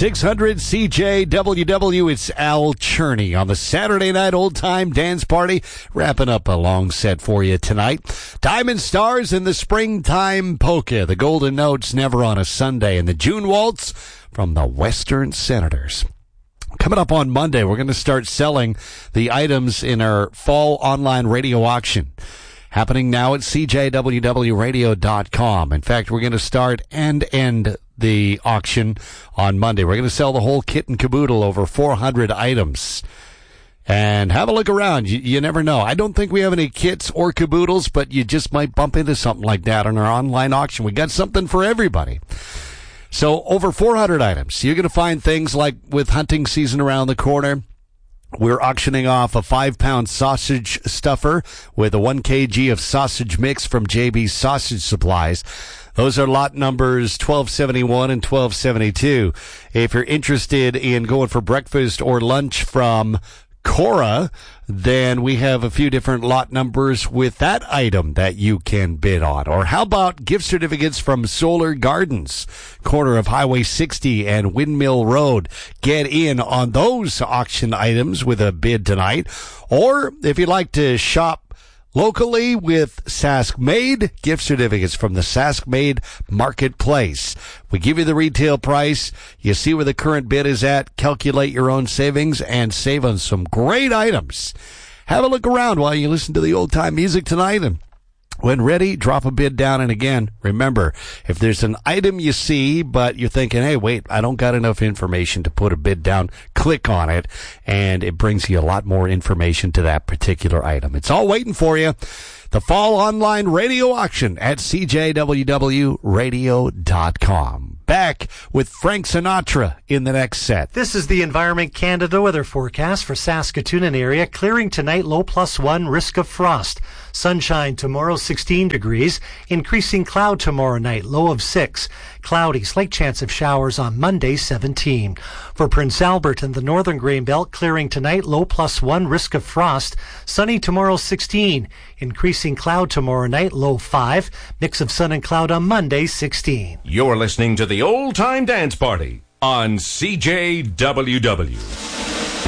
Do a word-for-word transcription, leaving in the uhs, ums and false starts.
six hundred C J W W. It's Al Cherney on the Saturday Night Old Time Dance Party. Wrapping up a long set for you tonight. Diamond Stars and the Springtime Polka. The Golden Notes Never on a Sunday. And the June Waltz from the Western Senators. Coming up on Monday, we're going to start selling the items in our fall online radio auction. Happening now at C J W W radio dot com. In fact, we're going to start and end the auction on Monday. We're going to sell the whole kit and caboodle, over four hundred items. And have a look around. You, you never know. I don't think we have any kits or caboodles, but you just might bump into something like that on our online auction. We got something for everybody. So over four hundred items. You're going to find things like, with hunting season around the corner, we're auctioning off a five-pound sausage stuffer with a one kilogram of sausage mix from J B's Sausage Supplies. Those are lot numbers twelve seventy-one and twelve seventy-two. If you're interested in going for breakfast or lunch from Cora, then we have a few different lot numbers with that item that you can bid on. Or how about gift certificates from Solar Gardens, corner of Highway sixty and Windmill Road? Get in on those auction items with a bid tonight. Or if you'd like to shop locally with Sask Made, gift certificates from the Sask Made Marketplace. We give you the retail price. You see where the current bid is at, calculate your own savings, and save on some great items. Have a look around while you listen to the old-time music tonight, and when ready, drop a bid down. And again, remember, if there's an item you see, but you're thinking, hey, wait, I don't got enough information to put a bid down, click on it, and it brings you a lot more information to that particular item. It's all waiting for you. The fall online radio auction at C J W W radio dot com. Back with Frank Sinatra in the next set. This is the Environment Canada weather forecast for Saskatoon and area. Clearing tonight, low plus one, risk of frost. Sunshine tomorrow, sixteen degrees. Increasing cloud tomorrow night, low of six. Cloudy, slight chance of showers on Monday, seventeen. For Prince Albert and the northern grain belt, clearing tonight, low plus one, risk of frost. Sunny tomorrow, sixteen. Increasing cloud tomorrow night, low five. Mix of sun and cloud on Monday, sixteen. You're listening to the Old Time Dance Party on C J W W.